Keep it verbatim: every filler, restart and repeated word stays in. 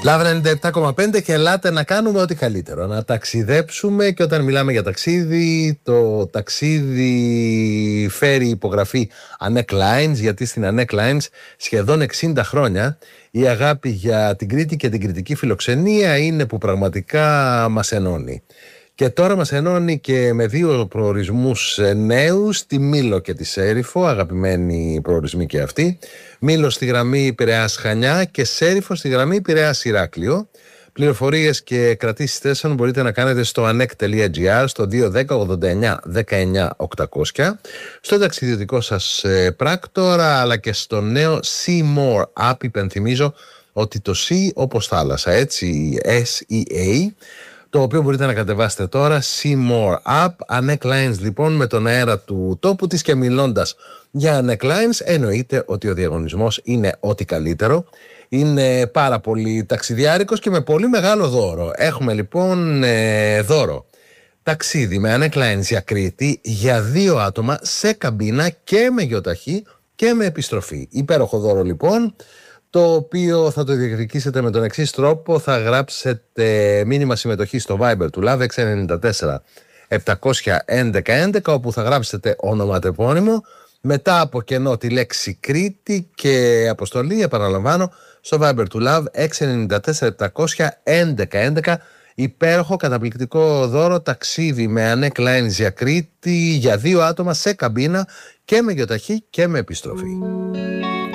Λαβ ενενήντα επτά κόμμα πέντε και ελάτε να κάνουμε ό,τι καλύτερο. Να ταξιδέψουμε, και όταν μιλάμε για ταξίδι, το ταξίδι φέρει υπογραφή Annec Lines, γιατί στην Annec Lines σχεδόν εξήντα χρόνια η αγάπη για την Κρήτη και την κρητική φιλοξενία είναι που πραγματικά μας ενώνει. Και τώρα μας ενώνει και με δύο προορισμούς νέους, τη Μήλο και τη Σέριφο, αγαπημένοι προορισμοί και αυτοί. Μήλο στη γραμμή Πειραιάς Χανιά και Σέριφο στη γραμμή Πειραιάς Ηράκλειο. Πληροφορίες και κρατήσεις θέσεων μπορείτε να κάνετε στο anec.gr, στο δύο ένα μηδέν ογδόντα εννιά δεκαεννιά οκτακόσια, στο ταξιδιωτικό σας πράκτορα, αλλά και στο νέο See More App. Υπενθυμίζω ότι το See όπως θάλασσα, έτσι, ες ι έι, το οποίο μπορείτε να κατεβάσετε τώρα, See More App. Annec Lines λοιπόν, με τον αέρα του τόπου της, και μιλώντας για Annec Lines, εννοείται ότι ο διαγωνισμός είναι ό,τι καλύτερο. Είναι πάρα πολύ ταξιδιάρικος και με πολύ μεγάλο δώρο. Έχουμε λοιπόν ε, δώρο ταξίδι με Annec Lines για Κρήτη για δύο άτομα σε καμπίνα και με γεωταχή και με επιστροφή. Υπέροχο δώρο λοιπόν, το οποίο θα το διεκδικήσετε με τον εξής τρόπο. Θα γράψετε μήνυμα συμμετοχή στο Viber του Λαβ έξι εννιά τέσσερα επτακόσια έντεκα έντεκα, όπου θα γράψετε ονοματεπώνυμο, μετά από κενό τη λέξη Κρήτη και αποστολή, επαναλαμβάνω, στο Viber του Λαβ έξι εννιά τέσσερα επτακόσια έντεκα έντεκα. Υπέροχο, καταπληκτικό δώρο, ταξίδι με Annec Lines για Κρήτη για δύο άτομα σε καμπίνα και με γεωταχή και με επιστροφή.